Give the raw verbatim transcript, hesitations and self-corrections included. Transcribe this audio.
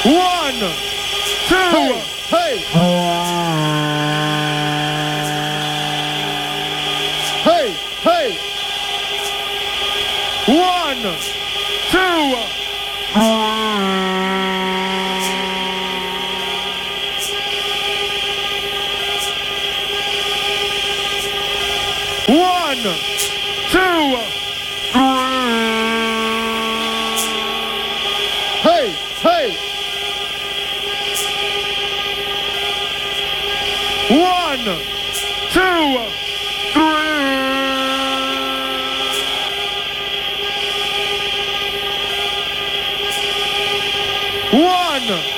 One, two, Hey, hey, hey, one, two. One, two, hey, hey, one, two, three. One.